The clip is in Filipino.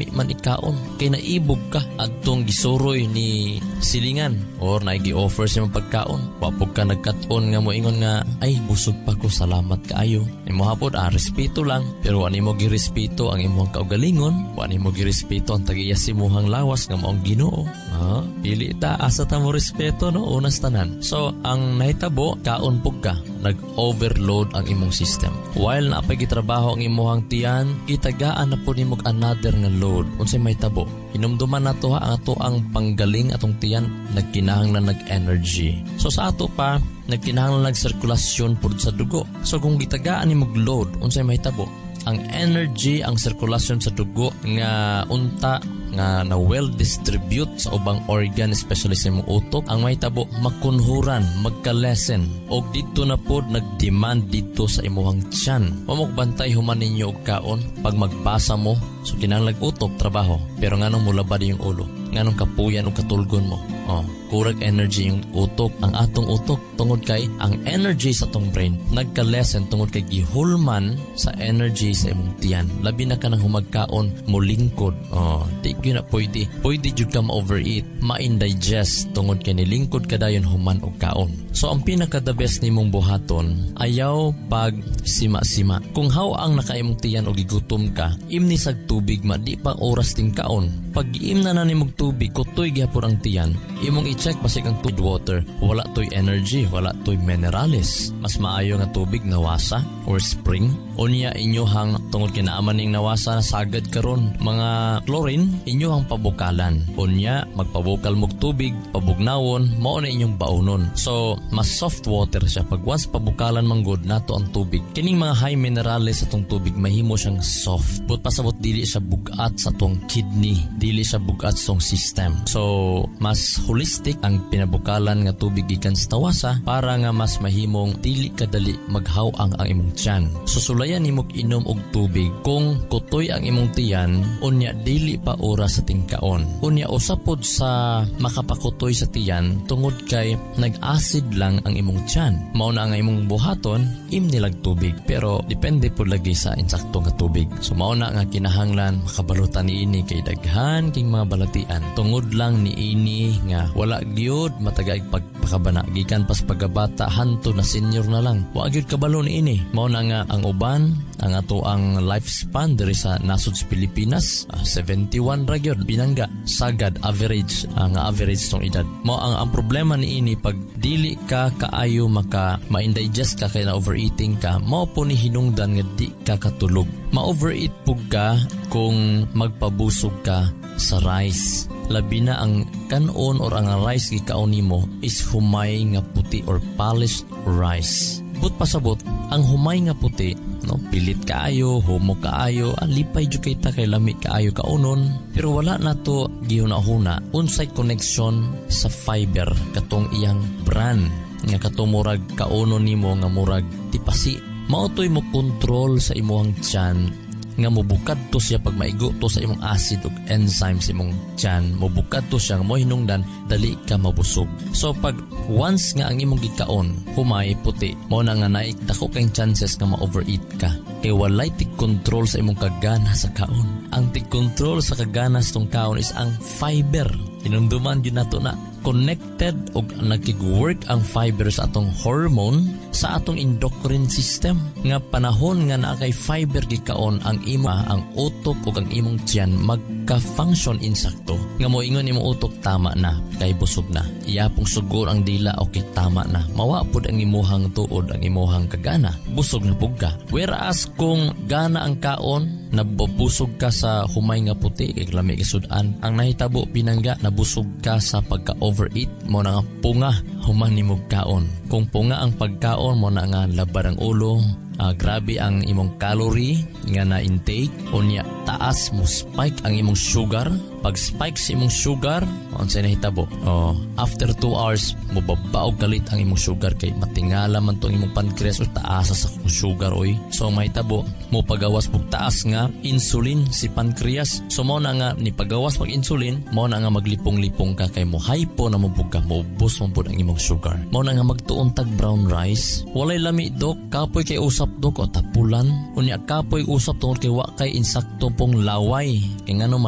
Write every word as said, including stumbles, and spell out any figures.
lami man ikaon. Kay naibog ka adtong gisuroy ni silingan or naigi-offer siya mga pagkaon. Wapog ka nagkaton nga mo ingon nga, ay busog pa ko, salamat kaayo. Imo hapon, ah, respeto lang. Pero wani mo girespeto ang imong kaugalingon, wani mo girespeto ang tagiya simuhang lawas nga maong Ginoo. Ah, pili ta asa ta mo respeto no unas tanan. So ang nahitabo kaon pug ka, nag-overload ang imong system. While naapay gitrabaho ang imong tiyan, itagaan na po nimo another nga load. Unsay mahitabo? Hinumduman nato ha ang ato ang panggaling atong tiyan, nagkinahanglan nag-energy. So sa ato pa nagkinahanglan nag-sirkulasyon pud sa dugo. So kung gitagaan nimo load, unsay mahitabo? Ang energy, ang sirkulasyon sa dugo nga unta nga na well-distribute sa ubang organ, especially sa imong utok, ang mahitabo makunhuran, magka-lessen, o dito na po nag-demand dito sa imuhang tiyan. Mamugbantay human ninyo og kaon, pag magbasa mo, so kinahanglan utok, trabaho, pero nganong mula ba yung ulo? Nganong kapuyan o katulgon mo? Oh, kurag energy yung utok, ang atong utok, tungod kay ang energy sa atong brain, nagka-lessen tungod kay gihulman sa energy sa imong tiyan. Labi na ka nang humagkaon, mulingkod. Oh, di yun na pwede. Pwede jud ka ma-overeat, ma-indigest, tungod kay nilingkod ka dayon human og kaon. So, ang pinaka-the best nimong buhaton, ayaw pag sima-sima. Kung how ang nakaimong tiyan o gigutom ka, imni sag tubig ma, di pa oras ting kaon. Pag iim na na nimong tubig, kutoy gyapon ang tiyan, imong i-check basig ang tubig water, wala toy energy, wala toy minerales. Mas maayo nga tubig nawasa or spring. Unya inyohang tungod kinaaman ning nawasa na sagad karon mga chlorine, inyohang pabukalan. Unya magpabukal mog tubig, pabugnawon, mao na inyong baunon. So mas soft water siya. Pag once pabukalan manggod nato ang tubig, kining mga high minerales sa tong tubig mahimo siyang soft. But pasabot dili siya bugat sa tong kidney, dili siya bugat sa tong system. So mas holistic ang pinabukalan nga tubig gikan sa tawasa para nga mas mahimong dili kadali maghawang ang imong tiyan. So sulayan nimog inom og tubig kung kutoy ang imong tiyan, unya dili pa oras sa tingkaon. Unya usapod sa makapakutoy sa tiyan tungod kay nag-acid lang ang imong tiyan. Mao na ang imong buhaton, im nilag tubig, pero depende po lagi sa insakto nga tubig. So mao na nga kinahanglan makabalutan ni ini kay daghan king mga balatian. Tungod lang ni ini nga wala gyud matagay pagpakabana gikan pas pagabata hanto na senior na lang. Wa gyud kabalo ni ini. Mao na nga ang uban, ang ato ang lifespan diri sa nasod sa Pilipinas, uh, seventy-one ra gyud binangga sagad average ang uh, average tong edad. Mao ang ang problema ni ini pag dili ka kaayo maka ma-indigest ka kay na overeating ka, mao po ni hinungdan nga di ka katulog. Ma-overeat pug ka kung magpabusog ka sa rice. Labi na ang kanon or ang rice gikaon nimo is humay nga puti or polished rice. But pasabot, ang humay nga puti, no, pilit kaayo, homo kaayo, alipay jud kay ta kay lami kaayo kaunon, pero wala na to gihuna-huna unsay connection sa fiber katong iyang bran nga katong murag kaunon nimo nga murag tipasi. Mao toy mo control sa imong tiyan nga mobukad to siya pag maigo to sa imong acid ug enzymes imong tiyan, mobukad to siya nga mo hinungdan dali ka mabusog. So pag once nga ang imong gikaon humay puti, mao na nga naik dako kay chances nga ma-overeat ka. Kay walay tig control sa imong kagana sa kaon. Ang tig control sa kagana sa tong kaon is ang fiber. Hinumduman yun nato na connected o nagkig-work ang fiber sa atong hormone sa atong endocrine system. Nga panahon nga na kay fiber gikaon ang imo, ang utok o ang imong tiyan magka-function insakto. Nga mo ingon imong utok tama na, kay busog na. Iya pong sugur ang dila, okay tama na. Mawapod ang imuhang tuod, ang imuhang kagana. Busog na pug ka. Whereas kung gana ang kaon, nabubusog ka sa humay nga puti, kay lami kisudan, ang nahitabo pinangga, nabusog ka sa pagka-overeat, mo na nga punga, human ni mong kaon. Kung punga ang pagkaon, mo na nga labar ang ulo, uh, grabe ang imong calorie nga na intake, unya taas mo spike ang imong sugar. Pag spike sa imong sugar, unsay nahitabo? Oh, after two hours, mubabaog galit ang imong sugar kay matingala man tong imong pancreas o taas sa sugar oy. So mahitabo mo pagawas pug taas nga insulin si pancreas. So mo na nga ni pagawas pag insulin, mo na nga maglipong-lipong ka kay mo hypo na mo ka, maubos mo pud ang imong sugar. Mo na nga magtuon tag brown rice. Walay lami dok, kapoy kay usap dok o tapulan. Unya kapoy usap tungod kay wa kay insakto pong laway. Kay ngano